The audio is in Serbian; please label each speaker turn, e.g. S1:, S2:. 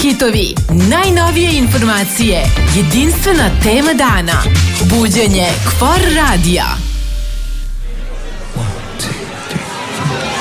S1: hitovi, najnovije informacije, jedinstvena tema dana. Buđenje Kfor radija.